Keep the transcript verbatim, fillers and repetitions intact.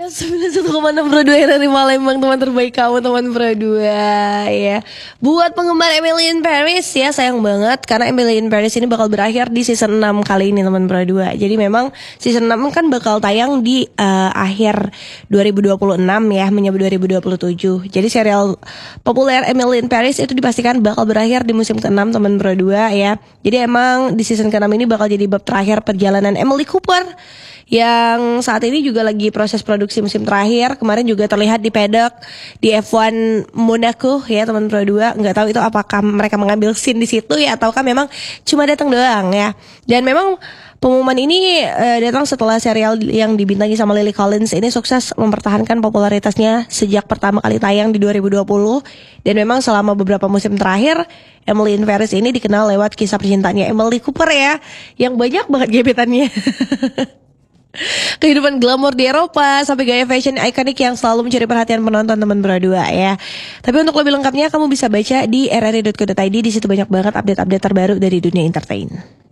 sembilan puluh satu koma enam Pro dua dari Palembang, teman terbaik kamu, teman Pro dua ya. Buat penggemar Emily in Paris ya, sayang banget karena Emily in Paris ini bakal berakhir di season enam kali ini, teman Pro dua. Jadi memang season enam kan bakal tayang di uh, akhir dua ribu dua puluh enam ya, menyambut dua ribu dua puluh tujuh. Jadi serial populer Emily in Paris itu dipastikan bakal berakhir di musim keenam, teman Pro dua ya. Jadi emang di season keenam ini bakal jadi bab terakhir perjalanan Emily Cooper yang saat ini juga lagi proses produksi musim terakhir. Kemarin juga terlihat di paddock di F satu Monaco ya, teman Pro dua. Nggak tahu itu apakah mereka mengambil scene di situ ya, ataukah memang cuma datang doang ya. Dan memang pengumuman ini uh, datang setelah serial yang dibintangi sama Lily Collins ini sukses mempertahankan popularitasnya sejak pertama kali tayang di dua ribu dua puluh. Dan memang selama beberapa musim terakhir Emily in Paris ini dikenal lewat kisah percintaannya Emily Cooper ya, yang banyak banget gebetannya. Kehidupan glamor di Eropa sampai gaya fashion ikonik yang selalu mencuri perhatian penonton, teman Pro dua ya. Tapi untuk lebih lengkapnya kamu bisa baca di r r i dot co dot i d. Di situ banyak banget update-update terbaru dari dunia entertain.